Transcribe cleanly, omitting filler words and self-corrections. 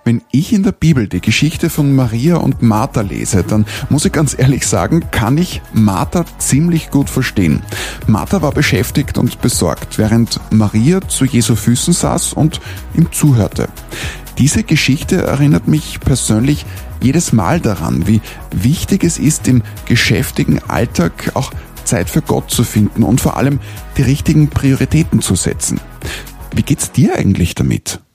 Wenn ich in der Bibel die Geschichte von Maria und Martha lese, dann muss ich ganz ehrlich sagen, kann ich Martha ziemlich gut verstehen. Martha war beschäftigt und besorgt, während Maria zu Jesu Füßen saß und ihm zuhörte. Diese Geschichte erinnert mich persönlich jedes Mal daran, wie wichtig es ist, im geschäftigen Alltag auch Zeit für Gott zu finden und vor allem die richtigen Prioritäten zu setzen. Wie geht's dir eigentlich damit?